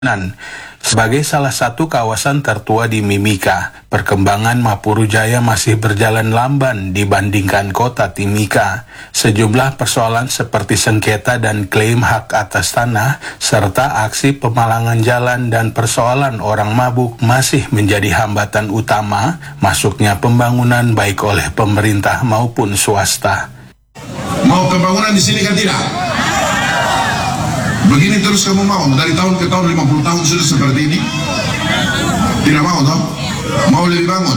Sebagai salah satu kawasan tertua di Mimika, perkembangan Mapurujaya masih berjalan lamban dibandingkan kota Timika. Sejumlah persoalan seperti sengketa dan klaim hak atas tanah, serta aksi pemalangan jalan dan persoalan orang mabuk masih menjadi hambatan utama masuknya pembangunan baik oleh pemerintah maupun swasta. Mau pembangunan di sini kan tidak? Begini terus kamu mau? Dari tahun ke tahun 50 tahun sudah seperti ini? Tidak mau toh? Mau lebih bangun?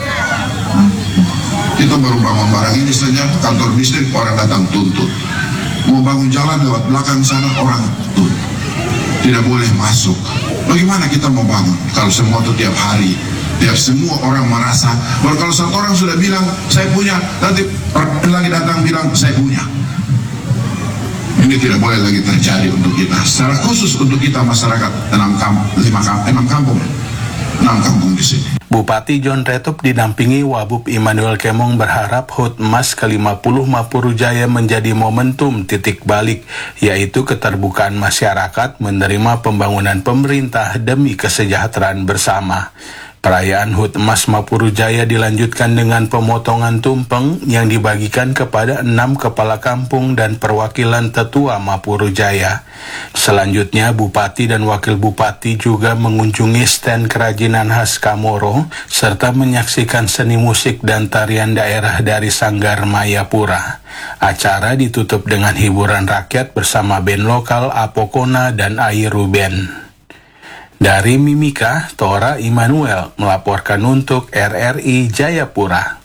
Kita baru bangun barang ini saja, kantor distrik orang datang tuntut. Mau bangun jalan lewat belakang sana orang tuntut. Tidak boleh masuk. Bagaimana kita mau bangun? Kalau semua itu tiap hari, tiap semua orang merasa bahwa kalau satu orang sudah bilang saya punya, nanti orang lagi datang bilang saya punya. Ini tidak boleh lagi terjadi untuk kita. Secara khusus untuk kita masyarakat 6 kampung di sini. Bupati John Retup didampingi Wabub Immanuel Kemong berharap HUT MAS ke-50 Mapurujaya menjadi momentum titik balik, yaitu keterbukaan masyarakat menerima pembangunan pemerintah demi kesejahteraan bersama. Perayaan HUT MAS Mapurujaya dilanjutkan dengan pemotongan tumpeng yang dibagikan kepada 6 kepala kampung dan perwakilan tetua Mapurujaya. Selanjutnya, Bupati dan Wakil Bupati juga mengunjungi stand kerajinan khas Kamoro, serta menyaksikan seni musik dan tarian daerah dari Sanggar Mayapura. Acara ditutup dengan hiburan rakyat bersama band lokal Apokona dan Airu Band. Dari Mimika, Tora Immanuel melaporkan untuk RRI Jayapura.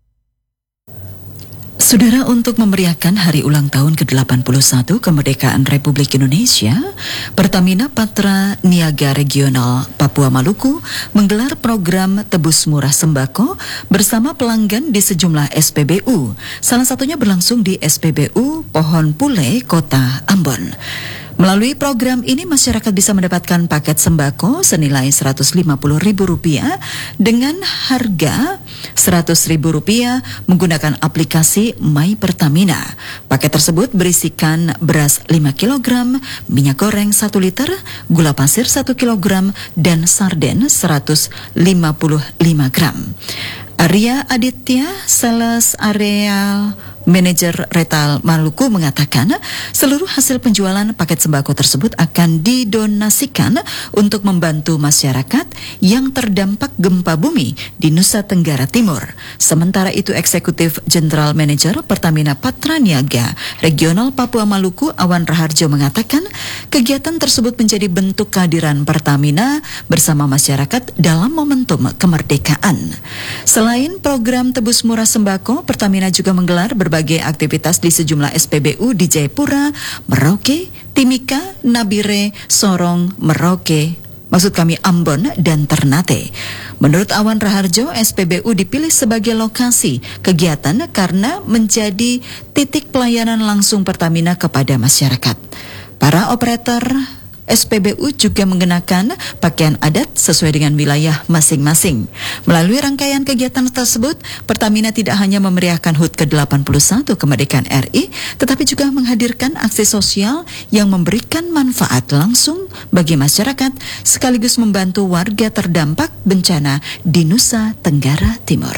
Saudara, untuk memeriahkan hari ulang tahun ke-81 kemerdekaan Republik Indonesia, Pertamina Patra Niaga Regional Papua Maluku menggelar program Tebus Murah Sembako bersama pelanggan di sejumlah SPBU. Salah satunya berlangsung di SPBU Pohon Pule, Kota Ambon. Melalui program ini, masyarakat bisa mendapatkan paket sembako senilai Rp150.000 dengan harga Rp100.000 menggunakan aplikasi My Pertamina. Paket tersebut berisikan beras 5 kg, minyak goreng 1 liter, gula pasir 1 kg, dan sarden 155 gram. Arya Aditya, Sales Area Manajer Retail Maluku mengatakan seluruh hasil penjualan paket sembako tersebut akan didonasikan untuk membantu masyarakat yang terdampak gempa bumi di Nusa Tenggara Timur. Sementara itu, Eksekutif General Manager Pertamina Patra Niaga Regional Papua Maluku Awan Raharjo mengatakan kegiatan tersebut menjadi bentuk kehadiran Pertamina bersama masyarakat dalam momentum kemerdekaan. Selain program Tebus Murah Sembako, Pertamina juga menggelar berbagai aktivitas di sejumlah SPBU di Jayapura, Merauke, Timika, Nabire, Sorong, Ambon, dan Ternate. Menurut Awan Raharjo, SPBU dipilih sebagai lokasi kegiatan karena menjadi titik pelayanan langsung Pertamina kepada masyarakat. Para operator SPBU juga mengenakan pakaian adat sesuai dengan wilayah masing-masing. Melalui rangkaian kegiatan tersebut, Pertamina tidak hanya memeriahkan HUT ke-81 kemerdekaan RI, tetapi juga menghadirkan aksi sosial yang memberikan manfaat langsung bagi masyarakat, sekaligus membantu warga terdampak bencana di Nusa Tenggara Timur.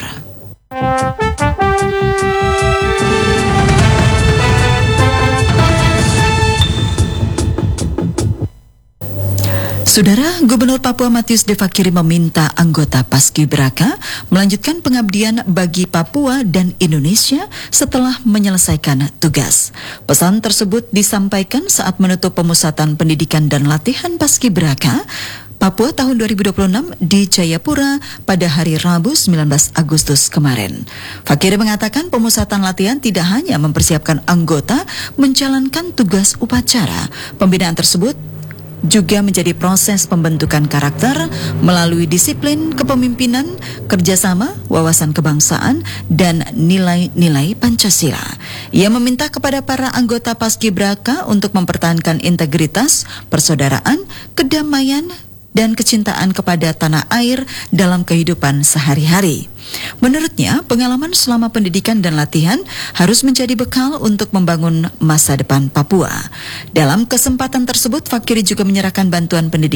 Saudara, Gubernur Papua Matius De Fakiri meminta anggota Paskibraka melanjutkan pengabdian bagi Papua dan Indonesia setelah menyelesaikan tugas. Pesan tersebut disampaikan saat menutup pemusatan pendidikan dan latihan Paskibraka Papua tahun 2026 di Jayapura pada hari Rabu 19 Agustus kemarin. Fakiri mengatakan pemusatan latihan tidak hanya mempersiapkan anggota menjalankan tugas upacara. Pembinaan tersebut juga menjadi proses pembentukan karakter melalui disiplin kepemimpinan, kerjasama, wawasan kebangsaan, dan nilai-nilai Pancasila. Ia meminta kepada para anggota Paskibraka untuk mempertahankan integritas, persaudaraan, kedamaian, dan kecintaan kepada tanah air dalam kehidupan sehari-hari. Menurutnya, pengalaman selama pendidikan dan latihan harus menjadi bekal untuk membangun masa depan Papua. Dalam kesempatan tersebut, Fakiri juga menyerahkan bantuan pendidikan